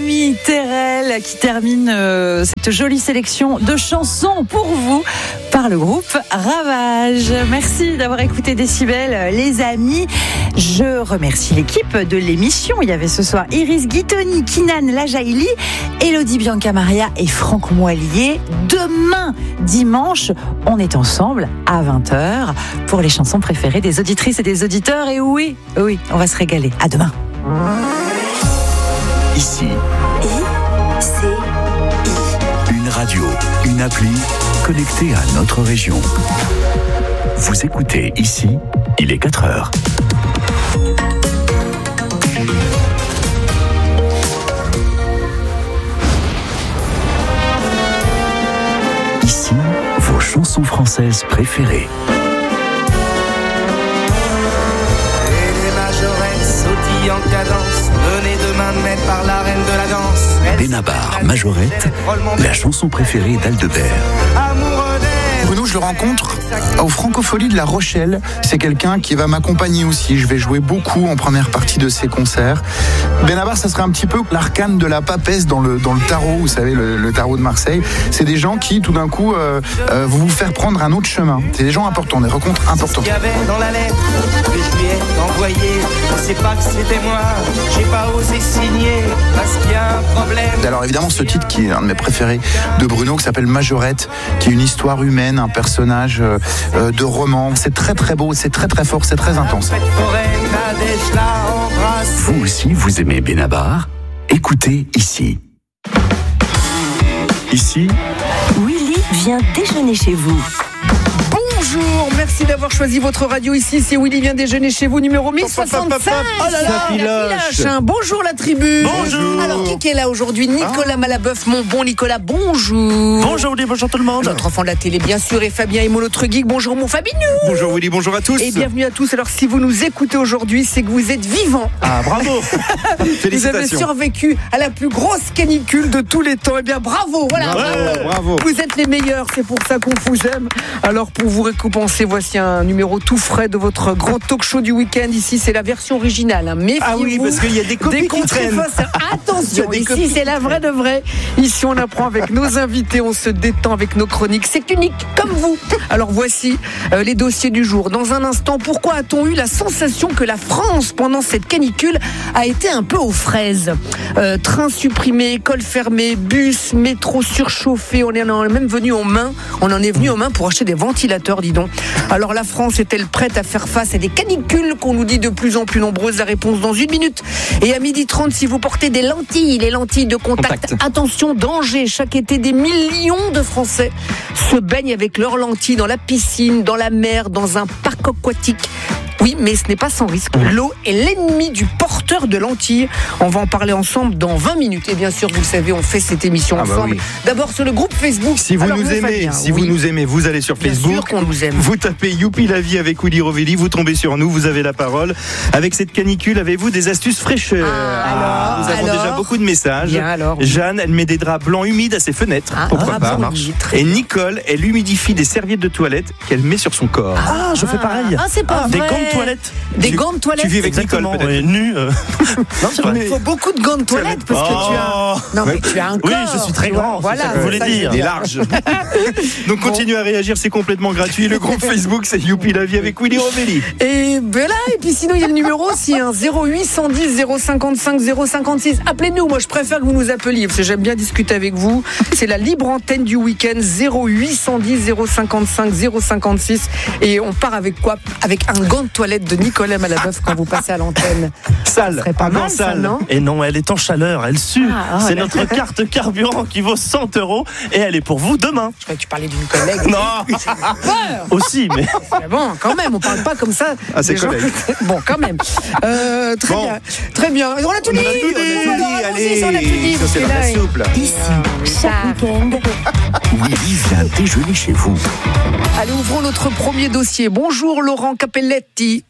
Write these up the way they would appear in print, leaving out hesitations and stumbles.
Camille Terrel qui termine cette jolie sélection de chansons pour vous par le groupe Ravage. Merci d'avoir écouté Décibel, les amis. Je remercie l'équipe de l'émission. Il y avait ce soir Iris Guitoni, Kinan Lajaili, Elodie Bianca-Maria et Franck Moilier. Demain, dimanche, on est ensemble à 20h pour les chansons préférées des auditrices et des auditeurs. Et oui, on va se régaler. À demain. Ici. Une radio, une appli connectée à notre région. Vous écoutez Ici, il est 4h. Ici, vos chansons françaises préférées. Et les majorettes sautillent en cadence, menées de main de maître par la reine de la danse. Benabar, Majorette, la chanson préférée d'Aldebert. Amoureux d'elle. Bruno, je le rencontre aux Francopholies de La Rochelle. C'est quelqu'un qui va m'accompagner aussi. Je vais jouer beaucoup en première partie de ses concerts. Benabar, ça serait un petit peu l'arcane de la papesse dans le tarot, vous savez, le tarot de Marseille. C'est des gens qui, tout d'un coup, vont vous faire prendre un autre chemin. C'est des gens importants, des rencontres importantes. Ce qu'il y avait dans la lettre que je lui ai envoyée, c'est pas que c'était moi, j'ai pas osé signer parce qu'il y a un problème. Alors évidemment, ce titre qui est un de mes préférés de Bruno, qui s'appelle Majorette, qui est une histoire humaine, un personnage de roman. C'est très très beau, c'est très très fort, c'est très intense. Vous aussi, vous aimez Benabar? Écoutez Ici. Ici, Willy vient déjeuner chez vous. Bonjour, merci d'avoir choisi votre radio ici. C'est Willy vient déjeuner chez vous, numéro 1065. Oh là là, la filoche, hein. Bonjour la tribu. Bonjour. Alors, qui est là aujourd'hui? Nicolas Malabeuf, mon bon Nicolas, bonjour. Bonjour Willy, bonjour tout le monde. Notre enfant de la télé, bien sûr, et Fabien et notre geek. Bonjour mon Fabinou. Bonjour Willy, bonjour à tous. Et bienvenue à tous. Alors, si vous nous écoutez aujourd'hui, c'est que vous êtes vivants. Ah, bravo. Vous avez survécu à la plus grosse canicule de tous les temps. Eh bien, bravo. Voilà. Bravo. Vous êtes les meilleurs, c'est pour ça qu'on vous aime. Alors, pour vous récompenser, voici un numéro tout frais de votre grand talk show du week-end. Ici, c'est la version originale. Hein. Méfiez-vous. Ah oui, parce qu'il y a des copies qui traînent. Attention, ici, c'est la vraie de vraie. Ici, on apprend avec nos invités, on se détend avec nos chroniques. C'est unique, comme vous. Alors, voici les dossiers du jour. Dans un instant, pourquoi a-t-on eu la sensation que la France, pendant cette canicule, a été un peu aux fraises? Trains supprimés, écoles fermées, bus, métro surchauffé. On en est même venu aux mains. On en est venu aux mains pour acheter des ventilateurs, dis donc. Alors, la France est-elle prête à faire face à des canicules qu'on nous dit de plus en plus nombreuses? La réponse dans 1 minute. Et à 12h30, si vous portez des lentilles, les lentilles de contact, attention, danger. Chaque été, des millions de Français se baignent avec leurs lentilles dans la piscine, dans la mer, dans un parc aquatique. Oui, mais ce n'est pas sans risque. L'eau est l'ennemi du porteur de lentilles. On va en parler ensemble dans 20 minutes. Et bien sûr, vous le savez, on fait cette émission ensemble. Oui. D'abord sur le groupe Facebook. Si vous nous aimez, vous nous aimez, vous allez sur Facebook. Bien sûr qu'on nous aime. Vous tapez Youpi la vie avec Willy Rovelli, vous tombez sur nous, vous avez la parole. Avec cette canicule, avez-vous des astuces fraîcheur? Nous avons déjà beaucoup de messages. Bien, Jeanne, elle met des draps blancs humides à ses fenêtres. Pourquoi pas? Et Nicole, elle humidifie des serviettes de toilette qu'elle met sur son corps. Je fais pareil. C'est pas des vrai. gants de toilette. Des gants de toilette. Tu vis avec Nicole peut-être. Nu. Non, c'est vrai. Il faut beaucoup de gants de toilette parce que tu as. Non, mais tu as un corps. Oui, je suis très grand. Voilà. Vous voulez dire. Il est large. Donc continuez à réagir, c'est complètement gratuit. Le groupe Facebook, c'est Youpi la vie avec Willy Rovelli. Et ben là, et puis sinon il y a le numéro aussi, 0810 055 056. Appelez-nous, moi je préfère que vous nous appeliez parce que j'aime bien discuter avec vous. C'est la libre antenne du week-end, 0810 055 056. Et on part avec quoi? Avec un gant de toilette de Nicolas Malabeuf quand vous passez à l'antenne. Sale, serait pas mal, ça, non? Et non, elle est en chaleur, elle sue. C'est là. notre carte carburant qui vaut 100 € et elle est pour vous demain. Je croyais que tu parlais d'une collègue. Non. Aussi, mais. Mais bon, quand même, on parle pas comme ça. Ah, c'est collègue. Bon, quand même. Bien. Très bien. On a tout dit. Allez, on a tout dit. ça c'est dans la soupe là. Ici, chaque week-end. Willy vient déjeuner chez vous. Allez, ouvrons notre premier dossier. Bonjour Laurent Capelletti.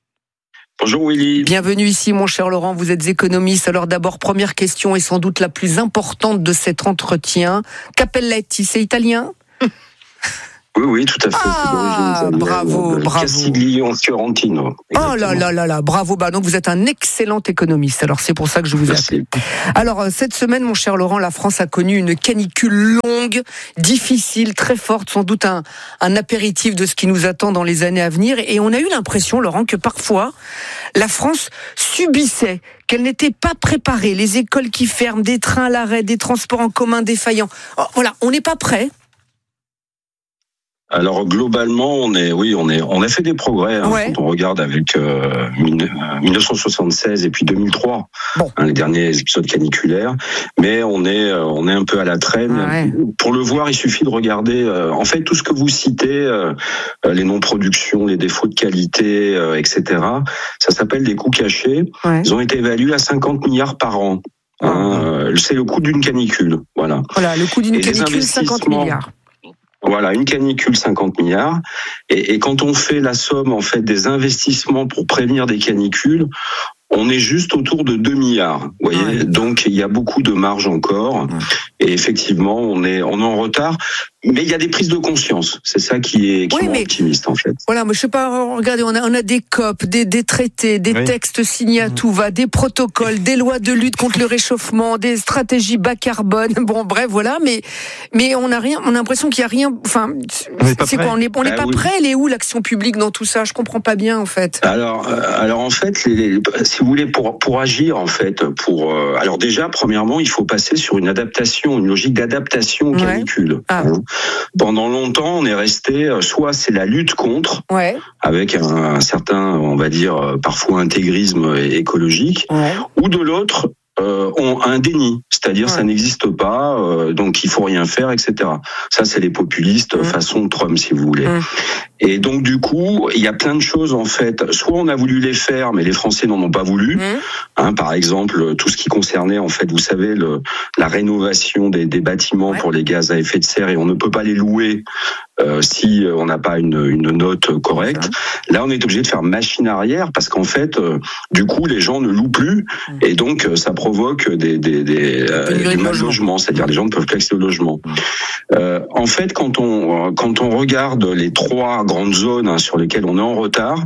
Bonjour Willy. Bienvenue ici mon cher Laurent, vous êtes économiste. Alors d'abord, première question et sans doute la plus importante de cet entretien. Capelletti, c'est italien? Oui, tout à fait. Ah, bravo. Castiglione Fiorentino. Oh là, bravo. Donc vous êtes un excellent économiste. Alors c'est pour ça que je vous ai appelé. Alors cette semaine, mon cher Laurent, la France a connu une canicule longue, difficile, très forte, sans doute un apéritif de ce qui nous attend dans les années à venir. Et on a eu l'impression, Laurent, que parfois la France subissait, qu'elle n'était pas préparée. Les écoles qui ferment, des trains à l'arrêt, des transports en commun défaillants. Voilà, on n'est pas prêt. Alors globalement, on a fait des progrès quand on regarde avec 1976 et puis 2003, les derniers épisodes caniculaires. Mais on est un peu à la traîne. Ouais. Pour le voir, il suffit de regarder. En fait, tout ce que vous citez, les non-productions, les défauts de qualité, etc. Ça s'appelle des coûts cachés. Ouais. Ils ont été évalués à 50 milliards par an. C'est le coût d'une canicule. Voilà, le coût d'une canicule, 50 milliards. Voilà, une canicule, 50 milliards. Et quand on fait la somme, en fait, des investissements pour prévenir des canicules, on est juste autour de 2 milliards. Vous voyez, donc il y a beaucoup de marge encore. Et effectivement, on est en retard. Mais il y a des prises de conscience. C'est ça qui est optimiste, en fait. Voilà, mais je sais pas, regardez, on a des COP, des traités, des textes signés à tout va, des protocoles, des lois de lutte contre le réchauffement, des stratégies bas carbone. Bon, bref, voilà, mais on a l'impression qu'il y a rien, enfin, c'est quoi, on n'est pas prêt, elle est où l'action publique dans tout ça? Je comprends pas bien, en fait. Alors en fait, si vous voulez, pour agir, en fait, alors déjà, premièrement, il faut passer sur une logique d'adaptation aux canicules. Pendant longtemps, on est resté, soit c'est la lutte contre, avec un certain, on va dire, parfois intégrisme écologique, ou de l'autre, un déni, c'est-à-dire ça n'existe pas, donc il faut rien faire, etc. Ça, c'est les populistes façon Trump, si vous voulez. Et donc du coup, il y a plein de choses en fait. Soit on a voulu les faire, mais les Français n'en ont pas voulu. Par exemple, tout ce qui concernait en fait, vous savez, la rénovation des bâtiments pour les gaz à effet de serre, et on ne peut pas les louer si on n'a pas une note correcte. Là, on est obligé de faire machine arrière parce qu'en fait, du coup, les gens ne louent plus, et donc ça provoque du mal logement, c'est-à-dire les gens ne peuvent plus accéder au logement. En fait, quand on regarde les 3 grandes zones sur lesquelles on est en retard,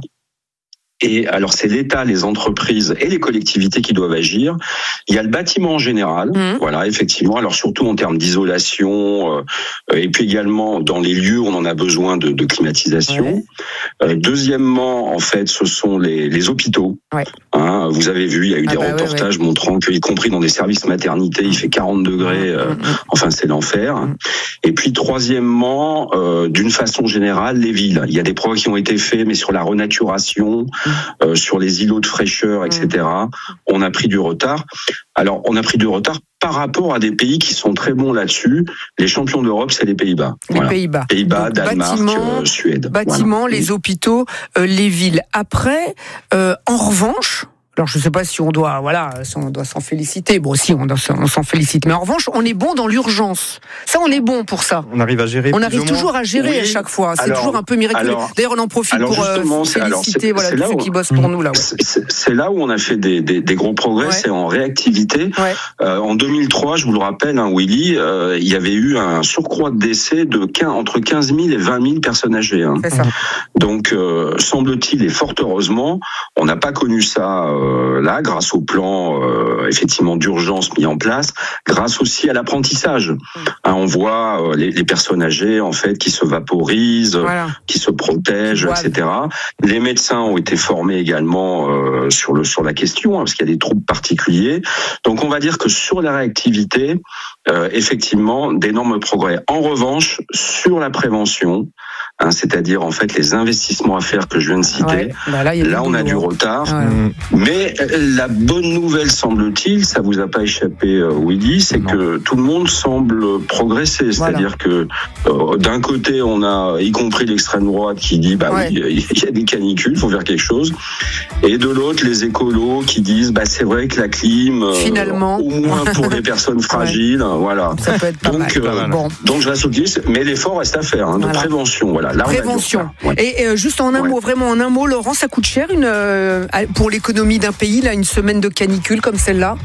et alors c'est l'État, les entreprises et les collectivités qui doivent agir. Il y a le bâtiment en général, voilà, effectivement. Alors surtout en termes d'isolation, et puis également dans les lieux où on en a besoin de climatisation. Deuxièmement, en fait, ce sont les hôpitaux. Vous avez vu, il y a eu des reportages montrant que, y compris dans des services maternité, il fait 40 degrés. Enfin, c'est l'enfer. Et puis troisièmement, d'une façon générale, les villes. Il y a des progrès qui ont été faits, mais sur la renaturation. Sur les îlots de fraîcheur, etc. On a pris du retard. Alors, on a pris du retard par rapport à des pays qui sont très bons là-dessus. Les champions d'Europe, c'est les Pays-Bas. Pays-Bas, donc, Danemark, Suède. Bâtiments, les hôpitaux, les villes. Après, en revanche... Alors, je ne sais pas si on doit s'en féliciter. Bon, si, on s'en félicite. Mais en revanche, on est bon dans l'urgence. Ça, on est bon pour ça. On arrive à gérer. On arrive toujours à gérer à chaque fois. C'est toujours un peu miraculeux. D'ailleurs, on en profite pour féliciter tous ceux qui bossent pour nous, là. C'est là où on a fait des gros progrès. C'est en réactivité. En 2003, je vous le rappelle, Willy, il y avait eu un surcroît de décès entre 15 000 et 20 000 personnes âgées. C'est ça. Donc, semble-t-il, et fort heureusement, on n'a pas connu ça là, grâce au plan effectivement d'urgence mis en place, grâce aussi à l'apprentissage. On voit les personnes âgées en fait qui se vaporisent, qui se protègent, etc. Les médecins ont été formés également sur la question, parce qu'il y a des troubles particuliers. Donc on va dire que sur la réactivité, effectivement, d'énormes progrès. En revanche, sur la prévention, c'est-à-dire en fait les investissements à faire que je viens de citer, là on a du retard. Mais la bonne nouvelle, semble-t-il, ça vous a pas échappé, Willy, c'est que tout le monde semble progresser. C'est-à-dire que d'un côté, on a, y compris l'extrême droite, qui dit oui, il y a des canicules, il faut faire quelque chose. Et de l'autre, les écolos qui disent c'est vrai que la clim, finalement, au moins pour les personnes fragiles, voilà. Ça peut être pas mal. Donc je reste optimiste, mais l'effort reste à faire de prévention. Voilà. Là, prévention. Et juste en un mot, vraiment en un mot, Laurent, ça coûte cher pour l'économie d'un pays, là, une semaine de canicule comme celle-là?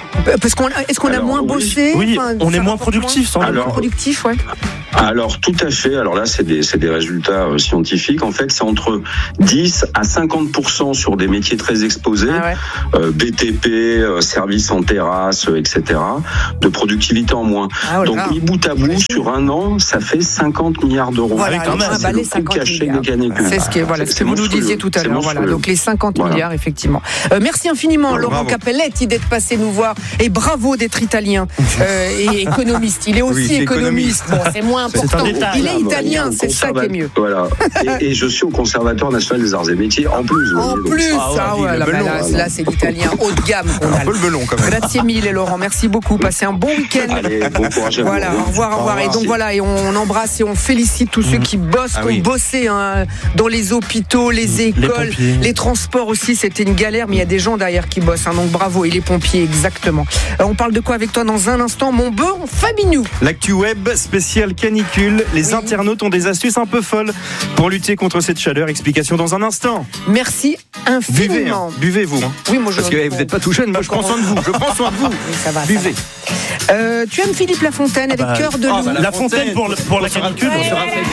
Parce est-ce qu'on a moins bossé? Oui, on est moins productif, sans doute. Productif, ouais. Alors tout à fait. Alors là, c'est des résultats scientifiques. En fait, c'est entre 10 à 50% sur des métiers très exposés, BTP, services en terrasse, etc. de productivité en moins. Donc mis bout à bout, sur un an, ça fait 50 milliards d'euros. Voilà, c'est le coût caché des canicules. C'est ce que vous nous disiez tout à l'heure. Voilà, donc les 50 milliards, effectivement. Merci infiniment, Laurent Capelletti, d'être passé nous voir. Et bravo d'être italien et économiste. Il est aussi économiste. Bon, c'est moins important. Il est italien, c'est ça qui est mieux. Voilà. Et je suis au Conservatoire national des arts et métiers en plus. En plus, là c'est l'italien haut de gamme qu'on a. Un peu le melon quand même. Grazie mille, Laurent. Merci beaucoup. Passez un bon week-end. Allez, bon courage à vous. Voilà, au revoir. Et donc voilà, et on embrasse et on félicite tous ceux qui bossent, qui ont bossé dans les hôpitaux, les écoles, les transports aussi. C'était une galère, mais il y a des gens derrière qui bossent. Donc bravo. Et les pompiers, exactement. On parle de quoi avec toi dans un instant, mon beurre Fabinou. L'actu web spéciale canicule. Les internautes ont des astuces un peu folles pour lutter contre cette chaleur. Explication dans un instant. Merci infiniment. Buvez-vous. Oui, moi parce que vous n'êtes pas tout jeune. Moi, je prends soin de vous. Oui, ça va. Buvez. Tu aimes Philippe Lafontaine avec Cœur de Loup. La Fontaine pour la canicule.